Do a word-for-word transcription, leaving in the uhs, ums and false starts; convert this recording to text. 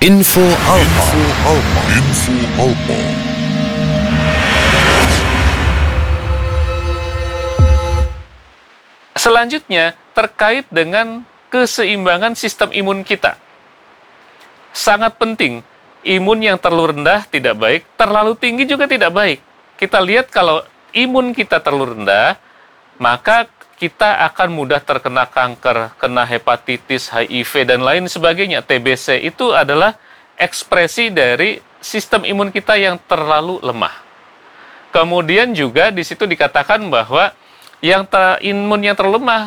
Info Alpa. Info Alpa. Info Alpa. Selanjutnya, terkait dengan keseimbangan sistem imun kita. Sangat penting, imun yang terlalu rendah tidak baik, terlalu tinggi juga tidak baik. Kita lihat kalau imun kita terlalu rendah, maka kita akan mudah terkena kanker, kena hepatitis, H I V, dan lain sebagainya. T B C itu adalah ekspresi dari sistem imun kita yang terlalu lemah. Kemudian juga di situ dikatakan bahwa yang ter, imun yang terlalu lemah